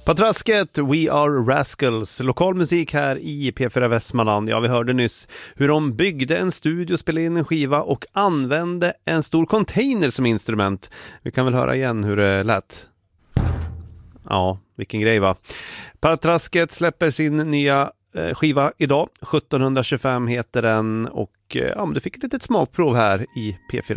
Patrasket, We Are Rascals, lokal musik här i P4 Västmanland. Ja, vi hörde nyss hur de byggde en studio, spelade in en skiva och använde en stor container som instrument. Vi kan väl höra igen hur det lät. Ja, vilken grej va. Patrasket släpper sin nya skiva idag. 1725 heter den och ja, men du fick ett litet smakprov här i P4